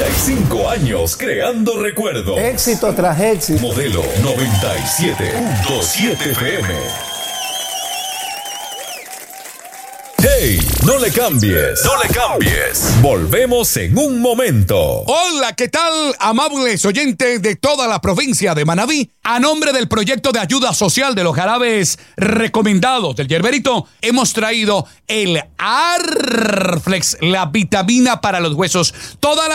35 años creando recuerdos. Éxito tras éxito. Modelo 97.7 FM. ¡Hey! No le cambies. No le cambies. Volvemos en un momento. Hola, ¿qué tal, amables oyentes de toda la provincia de Manabí? A nombre del proyecto de ayuda social de los jarabes recomendados del Yerberito, hemos traído el Arflex, la vitamina para los huesos. Toda la